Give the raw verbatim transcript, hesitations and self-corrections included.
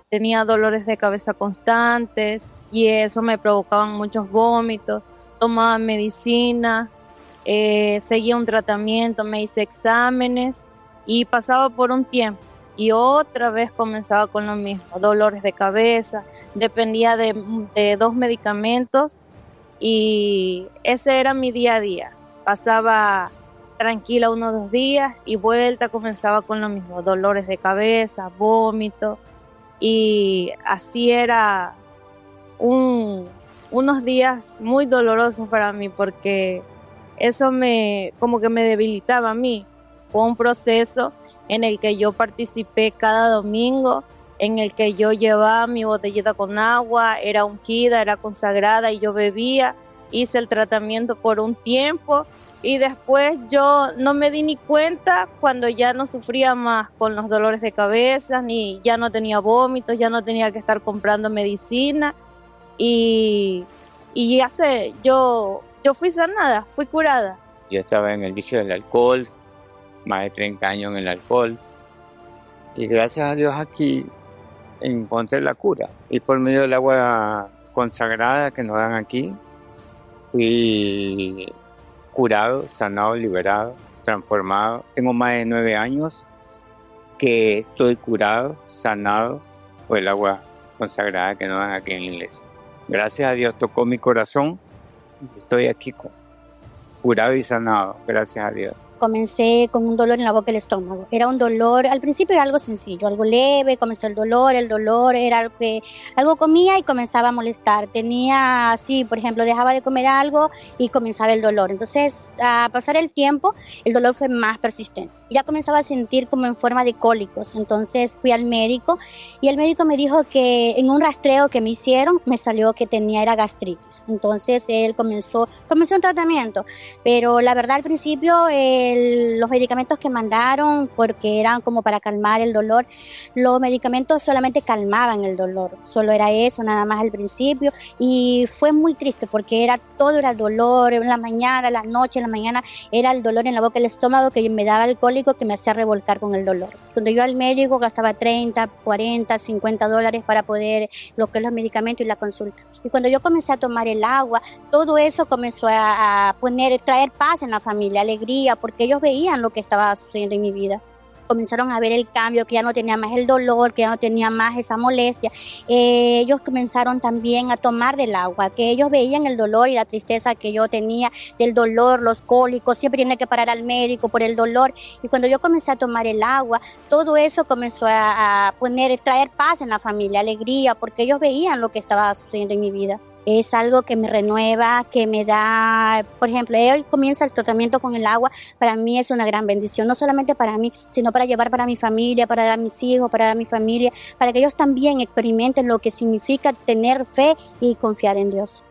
tenía dolores de cabeza constantes y eso me provocaban muchos vómitos. Tomaba medicina, eh, seguía un tratamiento, me hice exámenes y pasaba por un tiempo y otra vez comenzaba con lo mismo, dolores de cabeza, dependía de, de dos medicamentos y ese era mi día a día. Pasaba tranquila unos dos días y vuelta comenzaba con lo mismo, dolores de cabeza, vómito y así era un, unos días muy dolorosos para mí porque eso me como que me debilitaba a mí. Fue un proceso en el que yo participé cada domingo, en el que yo llevaba mi botellita con agua, era ungida, era consagrada y yo bebía, hice el tratamiento por un tiempo y después yo no me di ni cuenta cuando ya no sufría más con los dolores de cabeza, ni ya no tenía vómitos, ya no tenía que estar comprando medicina y, y ya sé, yo, yo fui sanada, fui curada. Yo estaba en el vicio del alcohol, más de treinta años en el alcohol y gracias a Dios aquí encontré la cura y por medio del agua consagrada que nos dan aquí fui curado, sanado, liberado, transformado. Tengo más de nueve años que estoy curado, sanado por el agua consagrada que nos dan aquí en la iglesia. Gracias a Dios tocó mi corazón, estoy aquí curado y sanado, gracias a Dios. Comencé con un dolor en la boca del estómago. Era un dolor, al principio era algo sencillo, algo leve, comenzó el dolor, el dolor era algo que algo comía y comenzaba a molestar. Tenía así, por ejemplo, dejaba de comer algo y comenzaba el dolor. Entonces, a pasar el tiempo, el dolor fue más persistente. Ya comenzaba a sentir como en forma de cólicos. Entonces fui al médico y el médico me dijo que en un rastreo que me hicieron, me salió que tenía era gastritis. Entonces él comenzó, comenzó un tratamiento, pero la verdad al principio el, los medicamentos que mandaron, porque eran como para calmar el dolor, los medicamentos solamente calmaban el dolor, solo era eso, nada más al principio, y fue muy triste porque era todo era dolor, en la mañana, en la noche, en la mañana, era el dolor en la boca del estómago que me daba alcohólico que me hacía revolcar con el dolor. Cuando yo al médico gastaba treinta, cuarenta, cincuenta dólares para poder lo que es los medicamentos y la consulta. Y cuando yo comencé a tomar el agua, todo eso comenzó a, a poner, traer paz en la familia, alegría, porque ellos veían lo que estaba sucediendo en mi vida. Comenzaron a ver el cambio, que ya no tenía más el dolor, que ya no tenía más esa molestia. Eh, ellos comenzaron también a tomar del agua, que ellos veían el dolor y la tristeza que yo tenía, del dolor, los cólicos, siempre tenía que parar al médico por el dolor. Y cuando yo comencé a tomar el agua, todo eso comenzó a, a poner, traer paz en la familia, alegría, porque ellos veían lo que estaba sucediendo en mi vida. Es algo que me renueva, que me da, por ejemplo, hoy comienza el tratamiento con el agua, para mí es una gran bendición, no solamente para mí, sino para llevar para mi familia, para dar a mis hijos, para dar a mi familia, para que ellos también experimenten lo que significa tener fe y confiar en Dios.